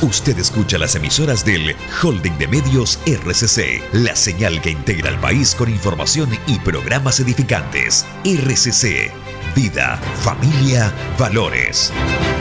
Usted escucha las emisoras del Holding de Medios RCC, la señal que integra al país con información y programas edificantes. RCC, vida, familia, valores.